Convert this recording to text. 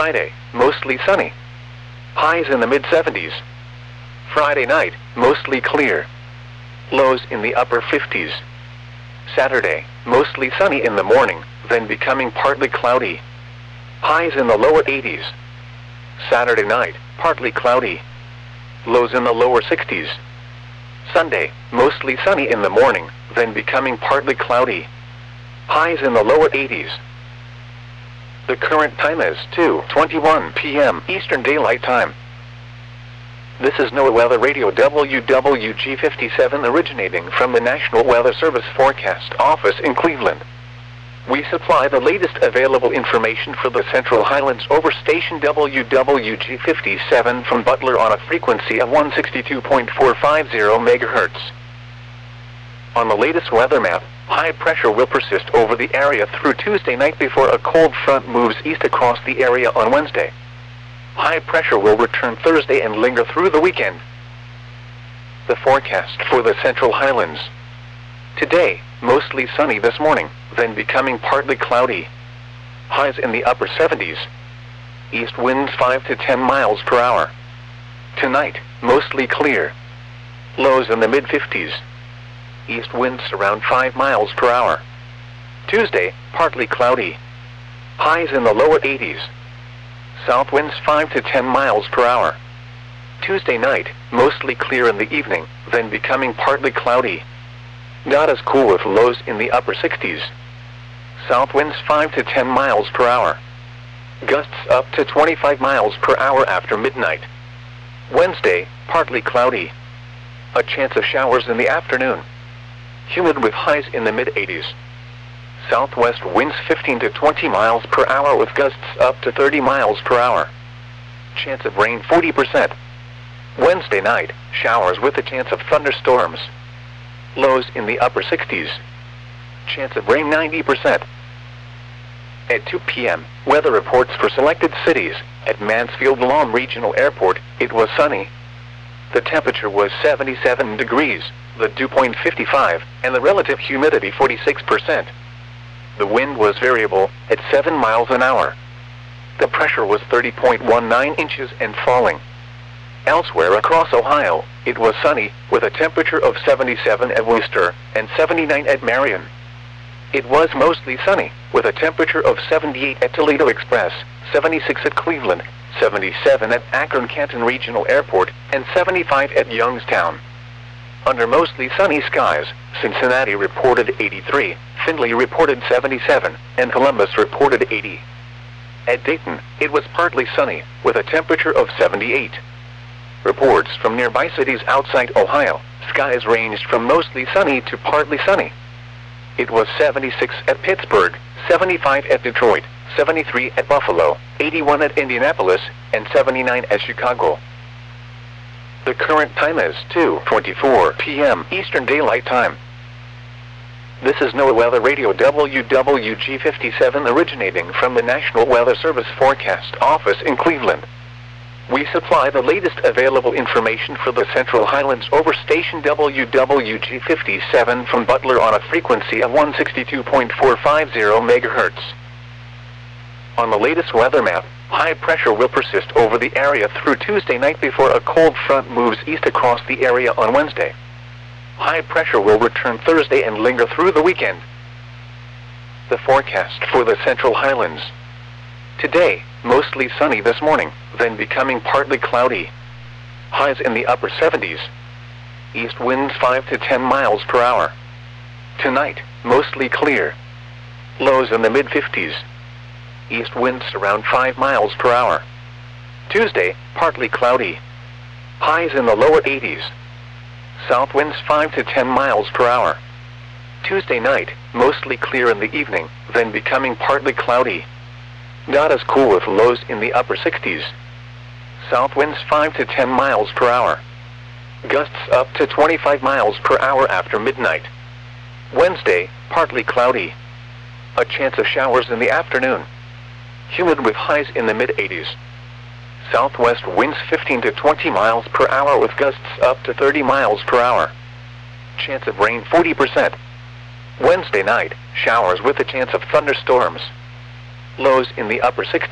Friday, mostly sunny. Highs in the mid-70s. Friday night, mostly clear. Lows in the upper 50s. Saturday, mostly sunny in the morning, then becoming partly cloudy. Highs in the lower 80s. Saturday night, partly cloudy. Lows in the lower 60s. Sunday, mostly sunny in the morning, then becoming partly cloudy. Highs in the lower 80s. The current time is 2:21 p.m. Eastern Daylight Time. This is NOAA Weather Radio WWG57 originating from the National Weather Service Forecast Office in Cleveland. We supply the latest available information for the Central Highlands over station WWG57 from Butler on a frequency of 162.450 MHz. On the latest weather map, high pressure will persist over the area through Tuesday night before a cold front moves east across the area on Wednesday. High pressure will return Thursday and linger through the weekend. The forecast for the Central Highlands. Today, mostly sunny this morning, then becoming partly cloudy. Highs in the upper 70s. East winds 5 to 10 miles per hour. Tonight, mostly clear. Lows in the mid-50s. East winds around 5 miles per hour. Tuesday, partly cloudy. Highs in the lower 80s. South winds 5 to 10 miles per hour. Tuesday night, mostly clear in the evening, then becoming partly cloudy. Not as cool with lows in the upper 60s. South winds 5 to 10 miles per hour. Gusts up to 25 miles per hour after midnight. Wednesday, partly cloudy. A chance of showers in the afternoon. Humid with highs in the mid-80s. Southwest winds 15 to 20 miles per hour with gusts up to 30 miles per hour. Chance of rain 40%. Wednesday night, showers with a chance of thunderstorms. Lows in the upper 60s. Chance of rain 90%. At 2 p.m., weather reports for selected cities. At Mansfield Lawn Regional Airport, it was sunny. The temperature was 77 degrees, the dew point 55, and the relative humidity 46%. The wind was variable, at 7 miles an hour. The pressure was 30.19 inches and falling. Elsewhere across Ohio, it was sunny, with a temperature of 77 at Wooster and 79 at Marion. It was mostly sunny, with a temperature of 78 at Toledo Express, 76 at Cleveland, 77 at Akron-Canton Regional Airport, and 75 at Youngstown. Under mostly sunny skies, Cincinnati reported 83, Findlay reported 77, and Columbus reported 80. At Dayton, it was partly sunny, with a temperature of 78. Reports from nearby cities outside Ohio, skies ranged from mostly sunny to partly sunny. It was 76 at Pittsburgh, 75 at Detroit, 73 at Buffalo, 81 at Indianapolis, and 79 at Chicago. The current time is 2:24 p.m. Eastern Daylight Time. This is NOAA Weather Radio WWG57 originating from the National Weather Service Forecast Office in Cleveland. We supply the latest available information for the Central Highlands over station WWG57 from Butler on a frequency of 162.450 MHz. On the latest weather map, high pressure will persist over the area through Tuesday night before a cold front moves east across the area on Wednesday. High pressure will return Thursday and linger through the weekend. The forecast for the Central Highlands. Today, mostly sunny this morning, then becoming partly cloudy. Highs in the upper 70s. East winds 5 to 10 miles per hour. Tonight, mostly clear. Lows in the mid-50s. East winds around 5 miles per hour. Tuesday, partly cloudy. Highs in the lower 80s. South winds 5 to 10 miles per hour. Tuesday night, mostly clear in the evening, then becoming partly cloudy. Not as cool with lows in the upper 60s. South winds 5 to 10 miles per hour. Gusts up to 25 miles per hour after midnight. Wednesday, partly cloudy. A chance of showers in the afternoon. Humid with highs in the mid-80s. Southwest winds 15 to 20 miles per hour with gusts up to 30 miles per hour. Chance of rain 40%. Wednesday night, showers with a chance of thunderstorms. Lows in the upper 60s.